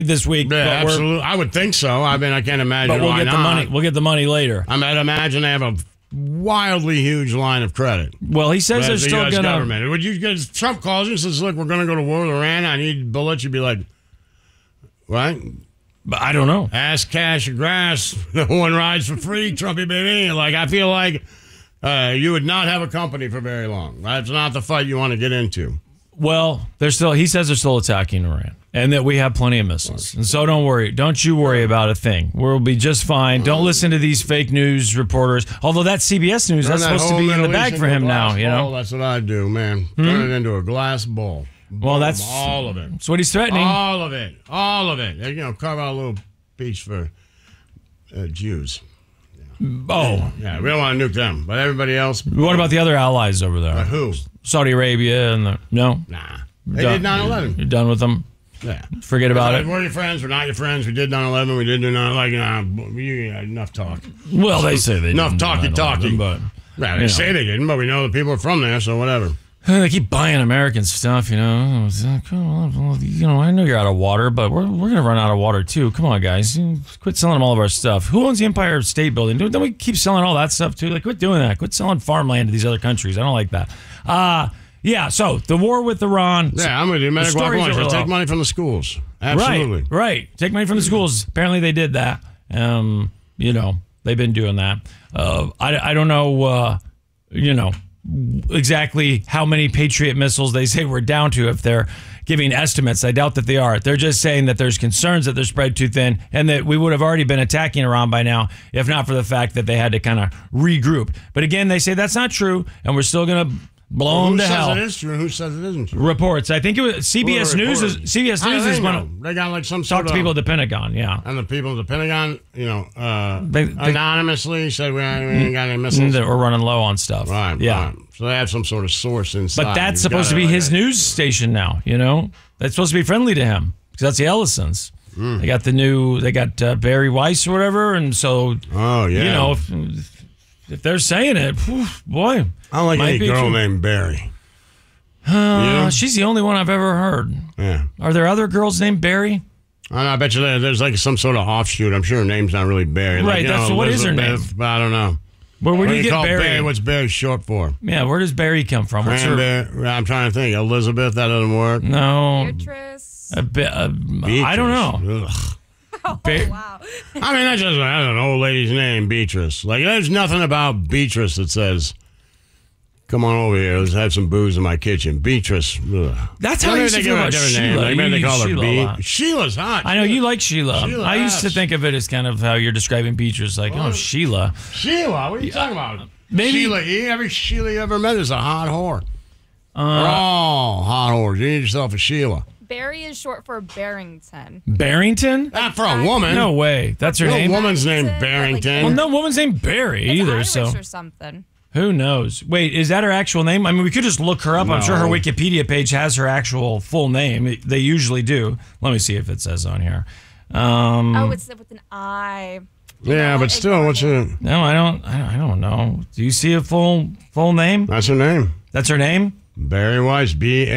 this week. Yeah, absolutely. I would think so. I mean, I can't imagine. But we'll why get not. the money. We'll get the money later. I might imagine they have a wildly huge line of credit. Well, he says they're the still U.S. going to. government. Would you? Because Trump calls you and says, "Look, we're going to go to war with Iran. I need bullets." You'd be like, "Right." But I don't know. Ass, cash, or grass. No one rides for free, Trumpy baby. Like, I feel like you would not have a company for very long. That's not the fight you want to get into. Well, he says they're still attacking Iran and that we have plenty of missiles. And so don't worry. Don't you worry about a thing. We'll be just fine. Don't listen to these fake news reporters. Although that's CBS News. That's supposed to be in the bag for him now, you know? That's what I do, man. Turn it into a glass bowl. Well, that's all of it. That's what he's threatening. All of it. All of it. You know, carve out a little piece for Jews. Oh. Yeah, we don't want to nuke them. But everybody else. What about the other allies over there? Who? Saudi Arabia and no? Nah. They did 9/11. You're done with them? Yeah. Forget about it. We're your friends. We're not your friends. We did 9/11. We did do 9/11. You enough talk. Well, they say they enough didn't talking. But yeah, they say they didn't, but we know the people are from there, so whatever. They keep buying American stuff, you know. You know, I know you're out of water, but we're going to run out of water too. Come on, guys. Quit selling them all of our stuff. Who owns the Empire State Building? Don't we keep selling all that stuff too? Like, quit doing that. Quit selling farmland to these other countries. I don't like that. Yeah, so the war with Iran. Yeah, I'm with you. Take money from the schools. Absolutely. Right. Take money from the schools. Apparently they did that. You know, they've been doing that. I don't know, you know, exactly how many Patriot missiles they say we're down to if they're giving estimates. I doubt that they are. They're just saying that there's concerns that they're spread too thin and that we would have already been attacking Iran by now if not for the fact that they had to kind of regroup. But again, they say that's not true and we're still going to blow them to hell. Who says it is true and who says it isn't true? Reports. I think it was CBS News. CBS News is one of... They got like some sort of... Talk to people at the Pentagon, yeah. And the people at the Pentagon, you know, anonymously said we ain't got any missiles. That we're running low on stuff. Right, yeah. Right. So they have some sort of source inside. But that's supposed to be his news station now, you know? That's supposed to be friendly to him because that's the Ellisons. They got Barry Weiss or whatever, and so, you know, if they're saying it, boy. I don't like any girl named Barry. She's the only one I've ever heard. Yeah. Are there other girls named Barry? I bet you there's like some sort of offshoot. I'm sure her name's not really Barry. Right, what is her name? But I don't know. Where do you get Barry? What's Barry short for? Yeah, where does Barry come from? I'm trying to think. Elizabeth, that doesn't work. No. Beatrice. I don't know. Oh, wow. I mean, that's an old lady's name, Beatrice. Like, there's nothing about Beatrice that says, come on over here, let's have some booze in my kitchen. Beatrice. Ugh. That's how I used to feel about Sheila. Maybe they call her Sheila. Sheila's hot. I know, you like Sheila. I used to think of it as kind of how you're describing Beatrice, like, Sheila. Sheila? What are you talking about? Maybe. Sheila E. Every Sheila you ever met is a hot whore. They're all hot whores. You need yourself a Sheila. Barry is short for Barrington. Barrington? Not for a woman. No way. That's her name? No woman's named Barrington. Well, no woman's named Barry either. Irish so or something. Who knows? Wait, is that her actual name? I mean, we could just look her up. No. I'm sure her Wikipedia page has her actual full name. They usually do. Let me see if it says on here. It's with an I. Yeah, but still, what's her? No, I don't know. Do you see a full name? That's her name. That's her name? Barry Weiss,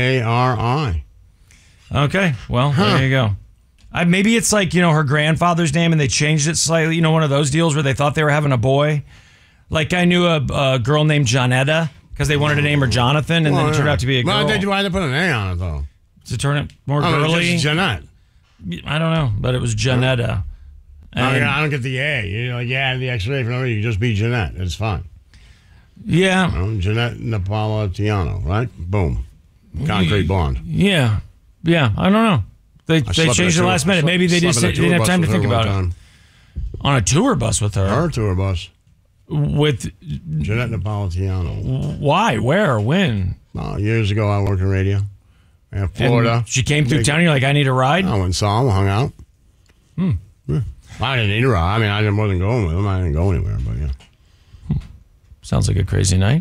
Bari. Okay, well, there you go. Maybe it's like, her grandfather's name and they changed it slightly. One of those deals where they thought they were having a boy. Like I knew a girl named Johnetta because they wanted to name her Jonathan, and then it turned out to be a girl. Why did they put an A on it, though? To turn it more girly? Just Jeanette. I don't know, but it was Johnetta. I don't get the A. The X-ray for no reason. You just be Jeanette. It's fine. Yeah. Jeanette Napolitano, right? Boom. Concrete blonde. Yeah. Yeah, I don't know. They changed it last minute. Maybe they just didn't have time to think about it. On a tour bus with her? Her tour bus. With Jeanette Napolitano. Why? Where? When? Years ago, I worked in radio. In Florida. And she came through town. You're like, I need a ride? I went and saw him, hung out. Yeah. I didn't need a ride. I mean, wasn't going with him. I didn't go anywhere, but yeah. Sounds like a crazy night.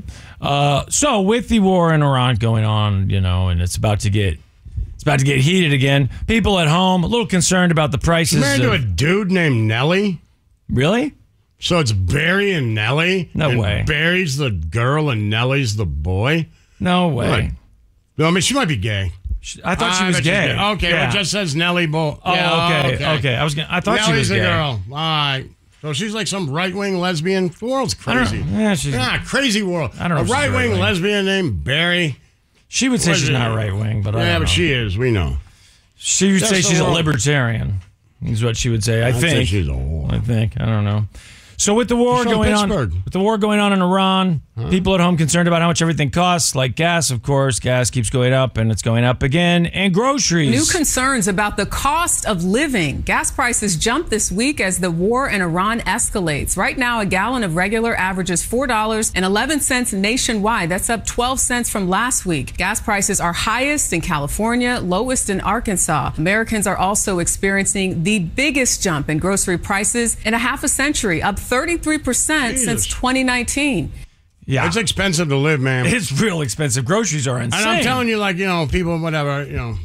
So with the war in Iran going on, and it's about to get heated again. People at home a little concerned about the prices. Married to a dude named Nellie? Really? So it's Barry and Nellie? No way. Barry's the girl and Nellie's the boy? No way. What? I mean, she might be gay. I thought she was gay. Okay, Yeah. well, it just says Nellie Bull. Oh, Yeah, okay. I thought she was Nellie's the gay. girl. All right. So she's like some right-wing lesbian. The world's I don't- crazy. yeah, she's- Crazy world. I don't know A if she's right-wing right-wing. lesbian named Barry. She would say What is she's it? not right wing, but I Yeah, don't but know. she is. We know. She would That's say the she's a world. libertarian. Is what she would say. I I'd say think. she's a whore. I think. I don't know. So with the war She's from going on, Pittsburgh. with the war going on in Iran, people at home concerned about how much everything costs, like gas. Of course, gas keeps going up, and it's going up again. And groceries. New concerns about the cost of living. Gas prices jumped this week as the war in Iran escalates. Right now, a gallon of regular averages $4.11 nationwide. That's up 12 cents from last week. Gas prices are highest in California, lowest in Arkansas. Americans are also experiencing the biggest jump in grocery prices in a half a century, up 33% since 2019. Yeah, It's expensive to live, man. it's real expensive. Groceries are insane. And I'm telling you, like, people, whatever,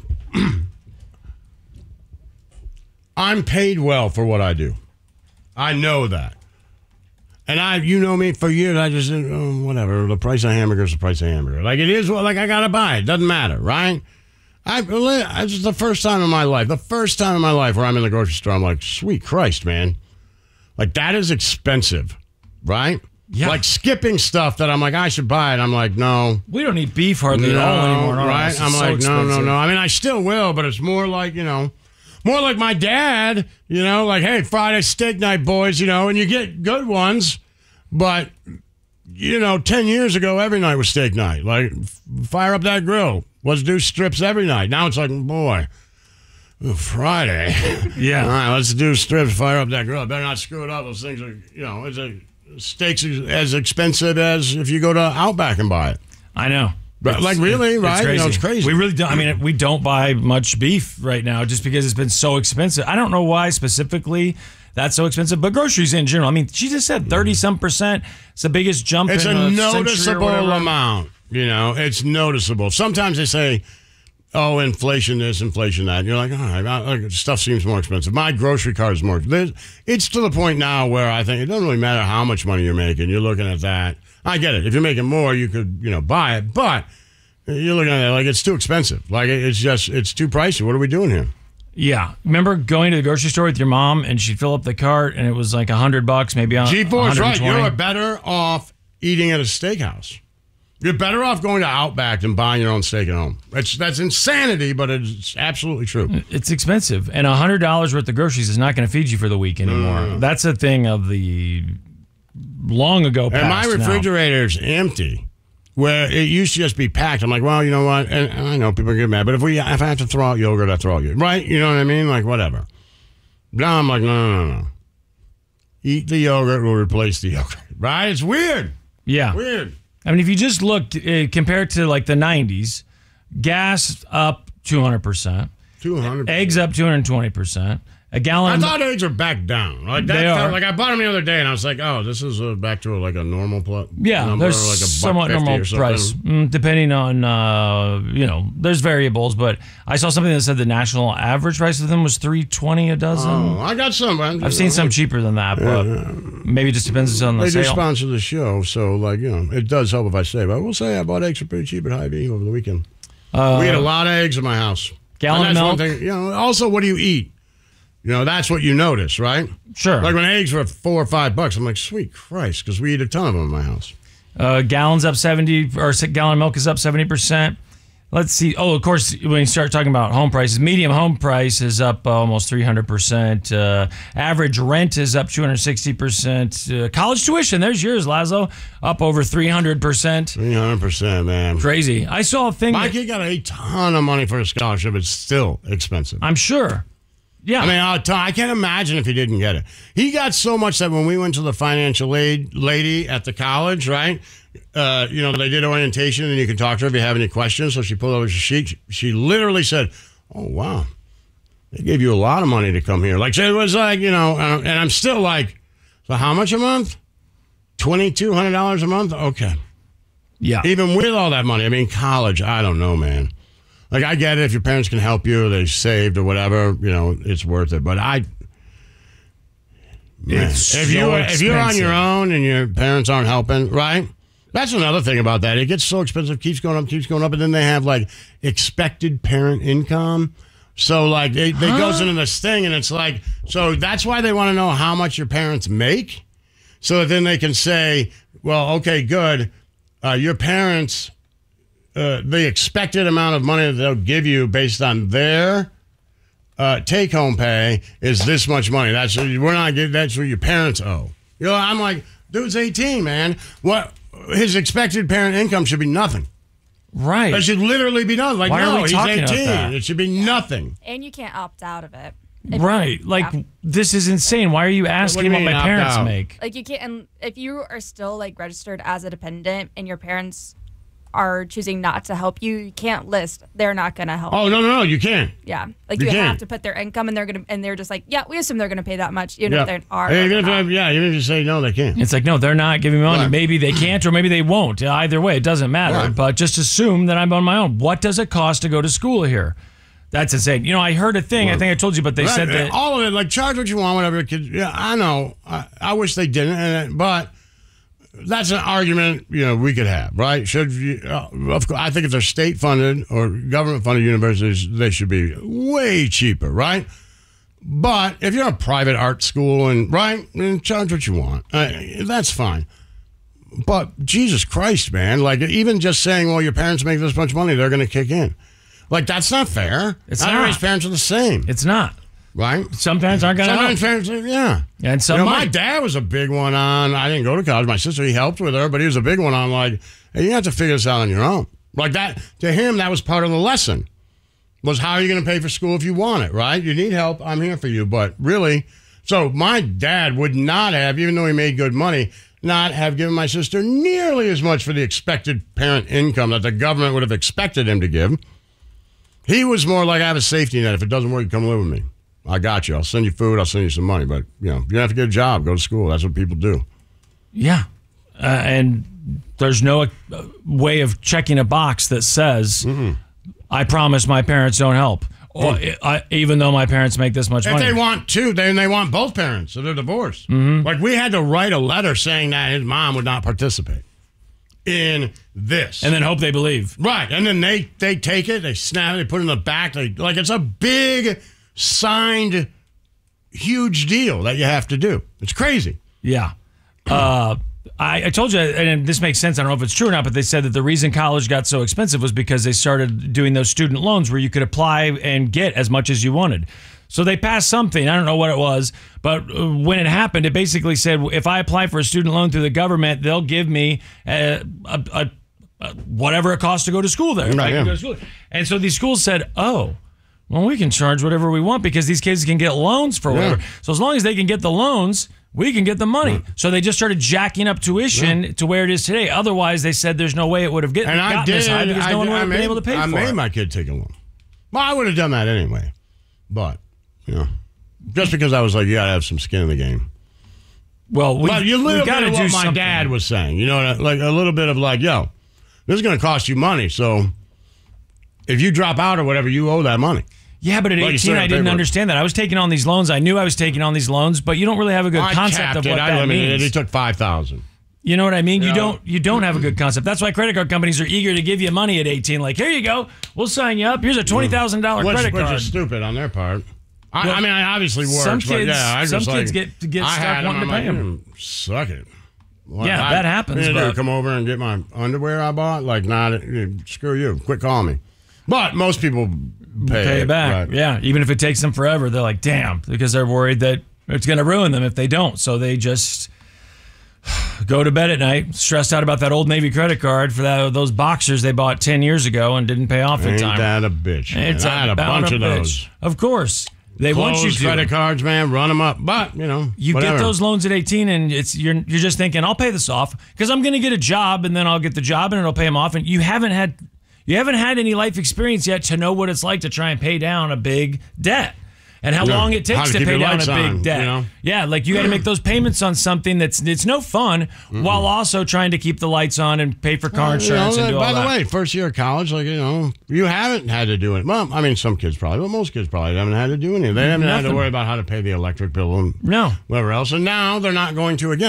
I'm paid well for what I do. I know that. And you know me, for years, I just, whatever, the price of hamburger is the price of hamburger. Like, it is, like, I got to buy it. Doesn't matter, right? It's the first time in my life where I'm in the grocery store, I'm like, sweet Christ, man. Like, that is expensive, right? Yeah. Like skipping stuff that I'm like, I should buy it. I'm like, no. we don't eat beef hardly at all anymore. No, Right? it's I'm so like, expensive. no. I mean, I still will, but it's more like, more like my dad, like, hey, Friday steak night, boys, and you get good ones. But, 10 years ago, every night was steak night. Like, fire up that grill. Let's do strips every night. Now it's like, boy. Friday. Yeah. All right, let's do strips, fire up that grill. Better not screw it up. Those things are, steaks as expensive as if you go to Outback and buy it. I know. But, like, really, right? It's crazy. We really don't. I mean, we don't buy much beef right now just because it's been so expensive. I don't know why specifically that's so expensive, but groceries in general. I mean, she just said 30-some%. It's the biggest jump It's in a century or noticeable whatever. amount. It's noticeable. Sometimes they say, oh, inflation this, inflation that. And you're like, all right, stuff seems more expensive. My grocery card is more. It's to the point now where I think it doesn't really matter how much money you're making. You're looking at that. I get it. If you're making more, you could, buy it. But you're looking at it like it's too expensive. Like it's too pricey. What are we doing here? Yeah. Remember going to the grocery store with your mom and she'd fill up the cart and it was like $100, maybe G4's right. 120. You're better off eating at a steakhouse. You're better off going to Outback than buying your own steak at home. That's insanity, but it's absolutely true. It's expensive. And $100 worth of groceries is not going to feed you for the week anymore. That's a thing of the long ago past. And my now. refrigerator's empty, where it used to just be packed. I'm like, well, you know what? And I know people get mad, but if I have to throw out yogurt, I throw out yogurt. Right? You know what I mean? Like, whatever. Now I'm like, no. Eat the yogurt will replace the yogurt. Right? It's weird. Yeah. Weird. I mean, if you just looked compared to like the 90s, gas up 200%, 200. eggs up 220%, a gallon. I thought eggs are back down. Like that They are. Like I bought them the other day, and I was like, oh, this is back to like a normal Yeah, number, there's like somewhat $1.50 normal or something. price, depending on there's variables. But I saw something that said the national average price of them was $3.20 a dozen. Oh, I got some. I've seen some cheaper than that, but maybe it just depends on the They do sale. sponsor the show, so it does help if I say. But I will say I bought eggs for pretty cheap at Hy-Vee over the weekend. We had a lot of eggs in my house. Gallon And of that's milk. one thing, also, what do you eat? That's what you notice, right? Sure. Like when eggs were $4 or $5, I'm like, sweet Christ, because we eat a ton of them in my house. Gallons up 70, or gallon of milk is up 70%. Let's see. Oh, of course, when you start talking about home prices, medium home price is up almost 300%. Average rent is up 260%. College tuition, there's yours, Lazo, up over 300%. 300%, man. Crazy. I saw a thing. My kid got a ton of money for a scholarship. It's still expensive. I'm sure. Yeah. I mean, I can't imagine if he didn't get it. He got so much that when we went to the financial aid lady at the college, right? They did orientation and you can talk to her if you have any questions. So she pulled over her sheet. She literally said, oh, wow. They gave you a lot of money to come here. Like, it was like, and I'm still like, so how much a month? $2,200 a month? Okay. Yeah. Even with all that money. I mean, college, I don't know, man. Like, I get it. If your parents can help you, they saved or whatever, it's worth it. But if you're on your own and your parents aren't helping, right? That's another thing about that. It gets so expensive, keeps going up, and then they have like expected parent income. So like it goes into this thing, and it's like, so that's why they want to know how much your parents make, so that then they can say, well, okay, good, your parents, the expected amount of money that they'll give you based on their take-home pay is this much money. That's what your parents owe. You know, I'm like, dude's 18, man. What his expected parent income should be nothing. Right. It should literally be nothing. Like, Why are no, we he's talking 18. about that? It should be nothing. And you can't opt out of it. Right. Like, this is insane. Why are you asking what mean, my opt parents out? make? Like you can't, and if you are still like registered as a dependent and your parents are choosing not to help you, you can't list they're not going to help. Oh, no, you can't. Yeah, like You you can't. have to put their income, and they're just like, yeah, we assume they're going to pay that much, even if they are. Even or if, not. even if you say no, they can't. It's like, no, they're not giving me money. Right. Maybe they can't or maybe they won't. Either way, it doesn't matter. Right. But just assume that I'm on my own. What does it cost to go to school here? That's insane. You know, I heard a thing. I think I told you, but they said that. all of it, like charge what you want, whatever. Kids, yeah, I know. I wish they didn't, but that's an argument we could have, right? Should you, of course, I think if they're state funded or government funded universities, they should be way cheaper, right? But if you're a private art school and then charge what you want, that's fine. But Jesus Christ, man, like even just saying, well, your parents make this much money, they're going to kick in. Like, that's not fair. It's not. not. Everybody's parents are the same. It's not. Right? Some parents aren't going to help. Sometimes parents, yeah. And some my might. dad was a big one on, I didn't go to college. My sister, he helped with her, but he was a big one on like, hey, you have to figure this out on your own. Like that, to him, that was part of the lesson. Was how are you going to pay for school if you want it, right? You need help, I'm here for you. But really, so my dad would not have, even though he made good money, not have given my sister nearly as much for the expected parent income that the government would have expected him to give. He was more like, I have a safety net. If it doesn't work, you come live with me. I got you. I'll send you food. I'll send you some money. But, you don't have to get a job. Go to school. That's what people do. Yeah. And there's no way of checking a box that says, I promise my parents don't help. Or, even though my parents make this much money. If they want to, then they want both parents. So they're divorced. Like, we had to write a letter saying that his mom would not participate in this. And then hope they believe. Right. And then they take it, they snap it, they put it in the back. Like it's a big, signed, huge deal that you have to do. It's crazy. Yeah. I told you, and this makes sense. I don't know if it's true or not, but they said that the reason college got so expensive was because they started doing those student loans where you could apply and get as much as you wanted. So they passed something. I don't know what it was, but when it happened, it basically said, if I apply for a student loan through the government, they'll give me whatever it costs to go to school there. Right, yeah. Go to school. And so these schools said, oh, well, we can charge whatever we want because these kids can get loans for whatever. So as long as they can get the loans, we can get the money. So they just started jacking up tuition to where it is today. Otherwise, they said there's no way it would have gotten this high because no one would have been able to pay for it. I made my kid take a loan. Well, I would have done that anyway. But, just because I was like, you got to have some skin in the game. Well, you little got bit to of do what my something. dad was saying. Like a little bit of like, yo, this is going to cost you money. So if you drop out or whatever, you owe that money. Yeah, but at 18, I didn't understand that. I was taking on these loans. I knew I was taking on these loans, but you don't really have a good concept of what that means. He took $5,000. You know what I mean? You don't have a good concept. That's why credit card companies are eager to give you money at 18. Like, here you go. We'll sign you up. Here's a $20,000 credit card. Which is stupid on their part. I mean, I obviously worked, some but kids, yeah, I some just kids like, get stuck wanting to pay them. Suck it. Yeah, that happens. But come over and get my underwear I bought. Like, screw you. Quit calling me. But most people pay it back. Right. Yeah, even if it takes them forever, they're like, damn, because they're worried that it's going to ruin them if they don't. So they just go to bed at night stressed out about that Old Navy credit card for those boxers they bought 10 years ago and didn't pay off in Ain't time. that a bitch? It's I had a bunch of those. Of course. They want you to. Credit cards, man, run them up. But, you whatever. get those loans at 18 and you're just thinking, I'll pay this off because I'm going to get a job and then I'll get the job and it'll pay them off. And you haven't had any life experience yet to know what it's like to try and pay down a big debt and how long it takes to pay down a big debt. Yeah, like you got to make those payments on something it's no fun while also trying to keep the lights on and pay for car insurance and do all that. By the way, first year of college, like, you haven't had to do it. Well, I mean, some kids probably, but most kids probably haven't had to do anything. They haven't had to worry about how to pay the electric bill and whatever else. And now they're not going to again.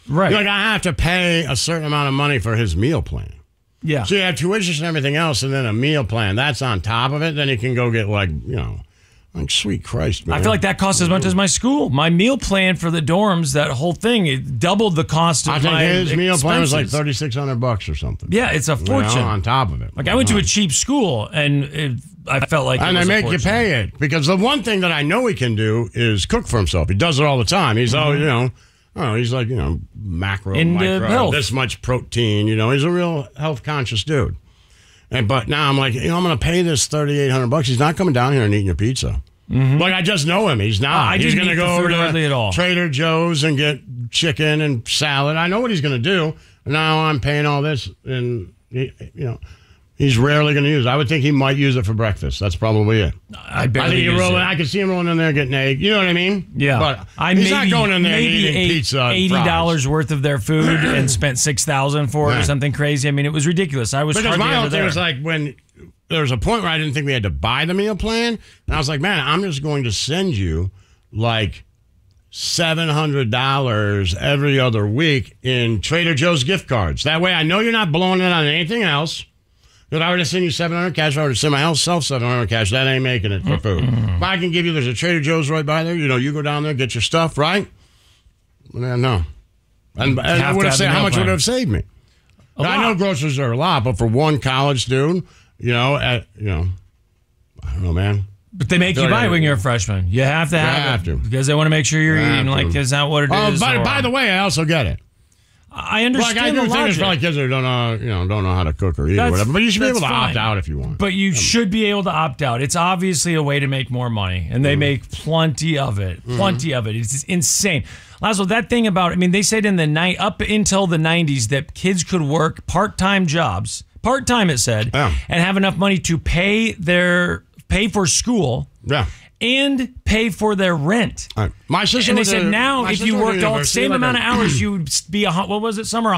Right. You're like, I have to pay a certain amount of money for his meal plan. Yeah. So you have tuition and everything else, and then a meal plan. That's on top of it. Then you can go get like sweet Christ, man. I feel like that costs as much as my school. My meal plan for the dorms, that whole thing, it doubled the cost of I think my his meal plan was like expenses. $3,600 or something. Yeah, it's a fortune. On top of it. Like I went to a cheap school, and I felt like and it was they a make you fortune. pay it because the one thing that I know he can do is cook for himself. He does it all the time. He's he's like macro, Into micro, health. this much protein. He's a real health conscious dude. But now I'm like, I'm going to pay this $3,800. He's not coming down here and eating your pizza. Mm-hmm. Like I just know him. He's not. He's going to go over hardly at all. to Trader Joe's and get chicken and salad. I know what he's going to do. Now I'm paying all this, and he's rarely going to use it. I would think he might use it for breakfast. That's probably it. I barely use it. I could see him rolling in there getting egg. You know what I mean? Yeah, But he's not going in there and eating pizza. And $80 worth of their food and spent $6,000 for it or something crazy. I mean, it was ridiculous. I was because hardly my ever whole thing there. was like when there was a point where I didn't think we had to buy the meal plan, and I was like, man, I'm just going to send you like $700 every other week in Trader Joe's gift cards. That way, I know you're not blowing it on anything else. If I were to send you $700 cash, if I were to send myself $700 cash, that ain't making it for food. If I can give you, there's a Trader Joe's right by there. You go down there, get your stuff, right? No. And I would have said, how much would it have saved me? I know groceries are a lot, but for one college dude, I don't know, man. But they make you buy it when you're a freshman. You have to have it because they want to make sure you're eating. Like, is that what it is? By the way, I also get it. I understand I do the think logic. there's probably kids that don't know how to cook or eat or whatever. But you should be able to opt out if you want. But you should be able to opt out. It's obviously a way to make more money, and they make plenty of it. Plenty of it. It's insane. Laszlo, that thing about, they said in the night up until the 90s that kids could work part-time jobs, part-time it said, and have enough money to pay for school. Yeah. And pay for their rent. My sister, and they said now if you worked all the same amount of hours, you would be what was it, Summer?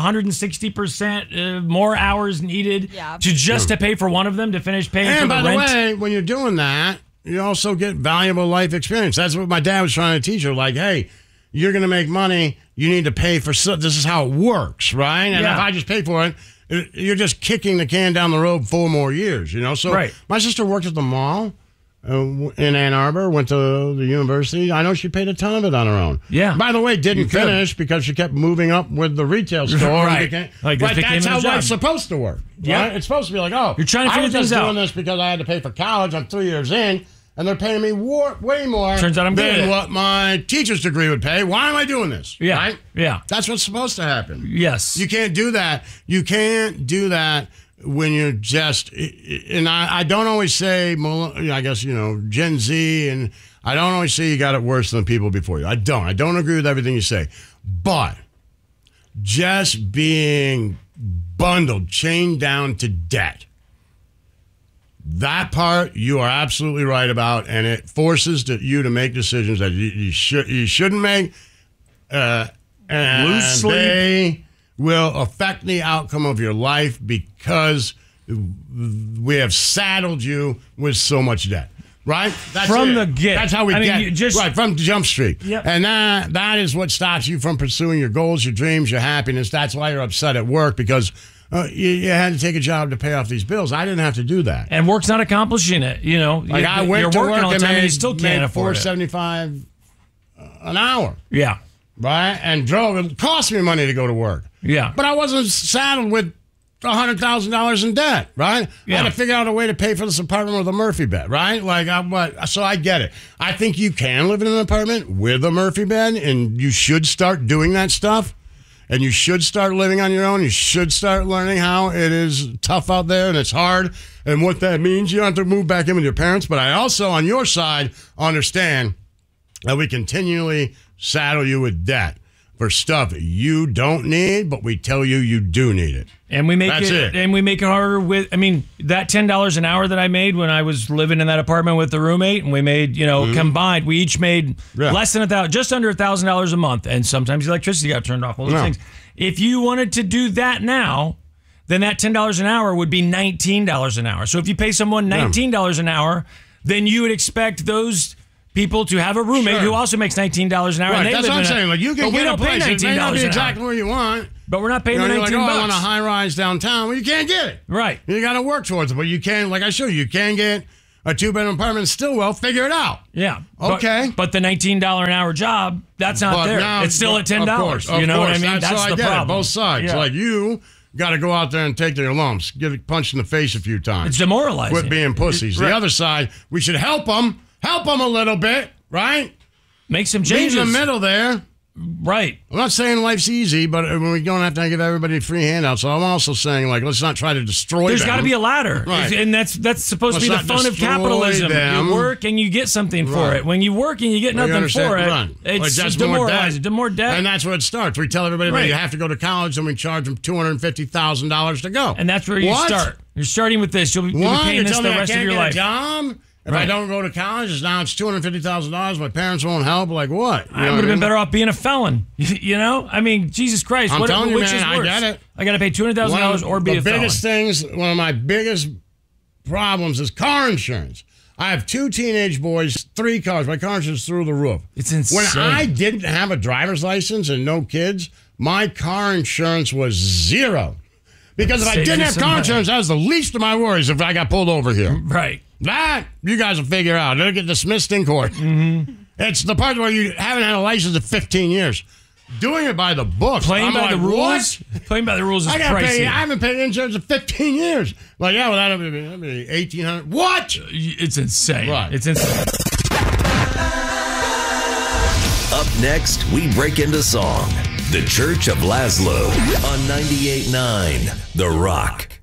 160% more hours needed to pay for one of them to finish paying for the rent. And by the way, when you're doing that, you also get valuable life experience. That's what my dad was trying to teach her. Like, hey, you're going to make money. You need to pay for. This is how it works, right? And if I just pay for it, you're just kicking the can down the road 4 more years. So my sister worked at the mall. In Ann Arbor, went to the university. I know she paid a ton of it on her own. Yeah. By the way, didn't finish because she kept moving up with the retail store. Right. But that's how life's supposed to work. Yeah. Right? It's supposed to be like, you're trying to figure things out. I was just doing this because I had to pay for college. I'm 3 years in, and they're paying me way more Turns out I'm good than what my teacher's degree would pay. Why am I doing this? Yeah. Right? Yeah. That's what's supposed to happen. Yes. You can't do that. You can't do that when you're just, and I don't always say, I guess, Gen Z, and I don't always say you got it worse than people before you. I don't agree with everything you say. But just being bundled, chained down to debt, that part you are absolutely right about, and it forces you to make decisions that you shouldn't make. Lose sleep. They will affect the outcome of your life because we have saddled you with so much debt. Right? That's from it. the get. That's how we get. Right, from Jump Street. Yep. And that is what stops you from pursuing your goals, your dreams, your happiness. That's why you're upset at work, because you had to take a job to pay off these bills. I didn't have to do that. And work's not accomplishing it. I went to work all the and time and you still can't afford it. $4.75 an hour. Yeah. Right? And drove. It cost me money to go to work. Yeah. But I wasn't saddled with $100,000 in debt, right? Yeah. I had to figure out a way to pay for this apartment with a Murphy bed, right? So I get it. I think you can live in an apartment with a Murphy bed, and you should start doing that stuff. And you should start living on your own. You should start learning how it is tough out there and it's hard and what that means. You don't have to move back in with your parents. But I also, on your side, understand that we continually saddle you with debt for stuff you don't need, but we tell you you do need it. And we make it. And we make it harder with. That $10 an hour that I made when I was living in that apartment with the roommate, and we made, combined, we each made less than $1,000, just under $1,000 a month, and sometimes the electricity got turned off. All those things. If you wanted to do that now, then that $10 an hour would be $19 an hour. So if you pay someone $19 an hour, then you would expect those people to have a roommate Sure. who also makes $19 an hour. Right, and they that's live what I'm in saying. Like, you can but we get a don't pay place. It may not $19 be an exactly hour. where you want. But we're not paying the You're 19 like, oh, bucks. I want a high rise downtown. Well, you can't get it. Right. You got to work towards it. But you can, like I showed you can get a 2-bedroom apartment in Stillwell. Figure it out. Yeah. Okay. But the $19 an hour job, that's not But there. now- It's still at $10. Of course, you know what I mean? So That's I the get it, problem. both sides. Yeah. Like, you got to go out there and take their lumps, get punched in the face a few times. It's demoralizing. Quit being pussies. Right. The other side, we should help them a little bit, right? Make some Meet changes. in the middle there. Right. I'm not saying life's easy, but we don't have to give everybody free handouts. So I'm also saying, like, let's not try to destroy There's them. got to be a ladder. Right. And that's supposed to Let's be the not fun of destroy capitalism. them. You work and you get something for Right. it. When you work and you get You nothing understand? for it, Right. it's Like, that's demoralizing. More debt. And that's where it starts. We tell everybody, Right. you have to go to college, and we charge them $250,000 to go. And that's where you What? start. You're starting with this. You'll be What? paying You this tell the me I rest of can't your get life. a job? If I Right. don't go to college, now it's $250,000. My parents won't help. Like, what? I would have been better off being a felon. You know? I mean, Jesus Christ. I'm telling you, which man, is I worse? get it. I got to pay $200,000 or be a felon. The biggest things, one of my biggest problems is car insurance. I have 2 teenage boys, 3 cars. My car insurance is through the roof. It's insane. When I didn't have a driver's license and no kids, my car insurance was 0. Because if I Saves didn't you have some car money. insurance, that was the least of my worries if I got pulled over here. Right. That, you guys will figure out. It'll get dismissed in court. Mm-hmm. It's the part where you haven't had a license in 15 years. Doing it by the book. Playing I'm by like, the rules? what? Playing by the rules is I gotta pricey. pay. I haven't paid insurance in 15 years. Like, yeah, well, that'll be $1,800. What? It's insane. Right. It's insane. Up next, we break into song. The Church of Laszlo on 98.9 The Rock.